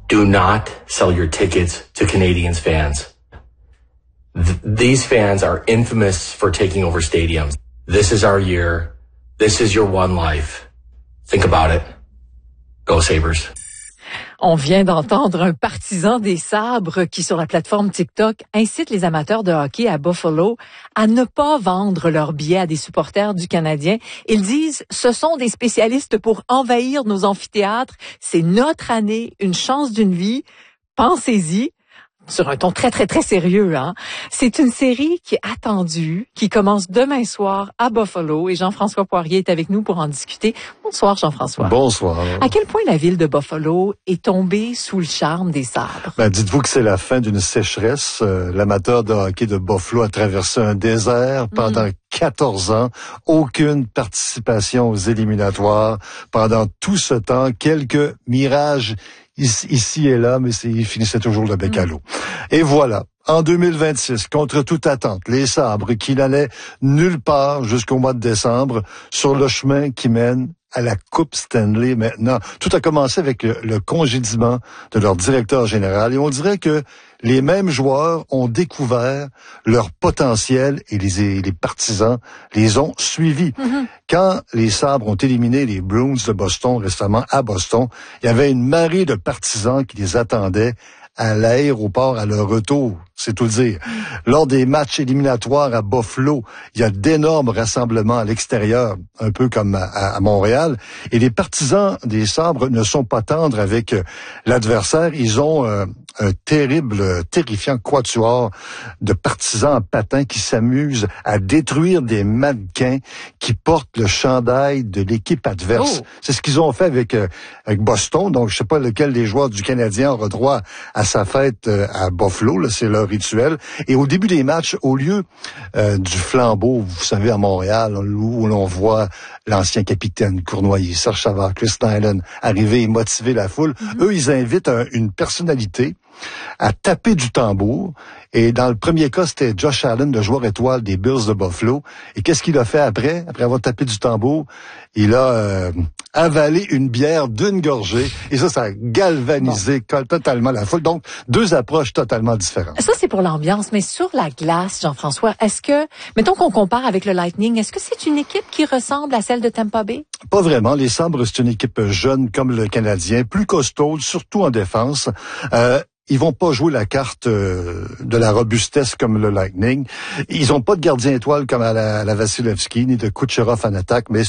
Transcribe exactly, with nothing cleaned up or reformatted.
do not sell your tickets to Canadians fans. Th- these fans are infamous for taking over stadiums. This is our year. This is your one life. Think about it. Go Sabres. On vient d'entendre un partisan des Sabres qui, sur la plateforme TikTok, incite les amateurs de hockey à Buffalo à ne pas vendre leurs billets à des supporters du Canadien. Ils disent « Ce sont des spécialistes pour envahir nos amphithéâtres. C'est notre année, une chance d'une vie. Pensez-y. » Sur un ton très, très, très sérieux, hein. C'est une série qui est attendue, qui commence demain soir à Buffalo et Jean-François Poirier est avec nous pour en discuter. Bonsoir, Jean-François. Bonsoir. À quel point la ville de Buffalo est tombée sous le charme des Sabres? Ben, dites-vous que c'est la fin d'une sécheresse. Euh, l'amateur de hockey de Buffalo a traversé un désert pendant mmh. quatorze ans. Aucune participation aux éliminatoires. Pendant tout ce temps, quelques mirages ici et là, mais c'est, il finissait toujours le bec à l'eau. Et voilà, en deux mille vingt-six, contre toute attente, les Sabres qui n'allaient nulle part jusqu'au mois de décembre, sur le chemin qui mène à la Coupe Stanley maintenant. Tout a commencé avec le, le congédiement de leur directeur général et on dirait que les mêmes joueurs ont découvert leur potentiel et les, les partisans les ont suivis. Mm-hmm. Quand les Sabres ont éliminé les Bruins de Boston récemment à Boston, il y avait une marée de partisans qui les attendaient à l'aéroport à leur retour, c'est tout dire. Lors des matchs éliminatoires à Buffalo, il y a d'énormes rassemblements à l'extérieur, un peu comme à, à Montréal. Et les partisans des Sabres ne sont pas tendres avec euh, l'adversaire. Ils ont euh, un terrible, terrifiant quatuor de partisans en patins qui s'amusent à détruire des mannequins qui portent le chandail de l'équipe adverse. Oh. C'est ce qu'ils ont fait avec, euh, avec Boston. Donc, je sais pas lequel des joueurs du Canadien aura droit à sa fête euh, à Buffalo. Là, c'est leur rituel. Et au début des matchs, au lieu euh, du flambeau, vous savez, à Montréal, où l'on voit l'ancien capitaine Cournoyer, Serge Savard, Chris Nyland arriver et motiver la foule, mm-hmm. eux, ils invitent un, une personnalité à taper du tambour. Et dans le premier cas, c'était Josh Allen, le joueur étoile des Bills de Buffalo. Et qu'est-ce qu'il a fait après? Après avoir tapé du tambour, il a euh, avalé une bière d'une gorgée. Et ça, ça a galvanisé bon. totalement la foule. Donc, deux approches totalement différentes. Ça, c'est pour l'ambiance. Mais sur la glace, Jean-François, est-ce que, mettons qu'on compare avec le Lightning, est-ce que c'est une équipe qui ressemble à celle de Tampa Bay? Pas vraiment. Les Sabres, c'est une équipe jeune comme le Canadien, plus costaud, surtout en défense. Euh, Ils vont pas jouer la carte euh, de la robustesse comme le Lightning. Ils ont pas de gardien étoile comme à la, à la Vasilevski, ni de Kucherov en attaque, mais